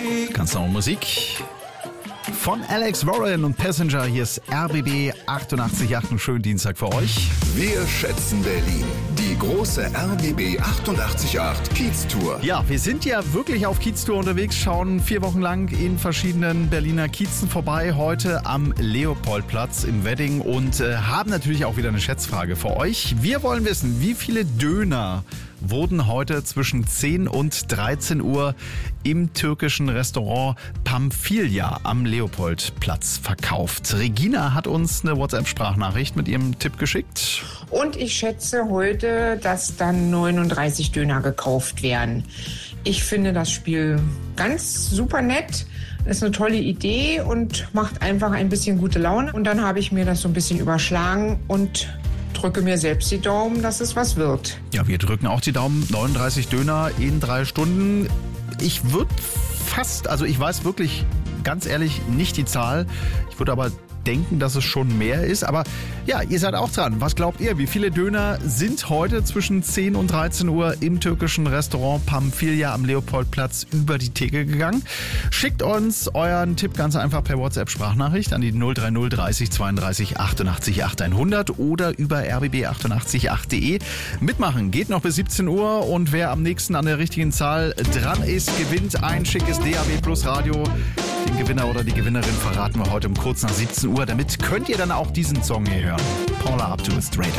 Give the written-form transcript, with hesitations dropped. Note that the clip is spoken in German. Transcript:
Ganz neue Musik von Alex Warren und Passenger. Hier ist RBB 88.8. Einen schönen Dienstag für euch. Wir schätzen Berlin. Die große RBB 88.8 Kiez-Tour. Ja, wir sind ja wirklich auf Kiez-Tour unterwegs, schauen 4 Wochen lang in verschiedenen Berliner Kiezen vorbei. Heute am Leopoldplatz im Wedding und haben natürlich auch wieder eine Schätzfrage für euch. Wir wollen wissen, wie viele Döner wurden heute zwischen 10 und 13 Uhr im türkischen Restaurant Pamphilia am Leopoldplatz verkauft. Regina hat uns eine WhatsApp-Sprachnachricht mit ihrem Tipp geschickt. Und ich schätze heute, dass dann 39 Döner gekauft werden. Ich finde das Spiel ganz super nett. Das ist eine tolle Idee und macht einfach ein bisschen gute Laune. Und dann habe ich mir das so ein bisschen überschlagen und drücke mir selbst die Daumen, dass es was wird. Ja, wir drücken auch die Daumen. 39 Döner in 3 Stunden. Ich würde fast, also ich weiß wirklich ganz ehrlich nicht die Zahl. Ich würde aber denken, dass es schon mehr ist. Aber ja, ihr seid auch dran. Was glaubt ihr? Wie viele Döner sind heute zwischen 10 und 13 Uhr im türkischen Restaurant Pamphilia am Leopoldplatz über die Theke gegangen? Schickt uns euren Tipp ganz einfach per WhatsApp-Sprachnachricht an die 030 30 32 88 8100 oder über rbb888.de. Mitmachen geht noch bis 17 Uhr und wer am nächsten an der richtigen Zahl dran ist, gewinnt ein schickes DAB Plus Radio. Den Gewinner oder die Gewinnerin verraten wir heute um kurz nach 17 Uhr. Damit könnt ihr dann auch diesen Song hier hören. Paula Abdul Straight.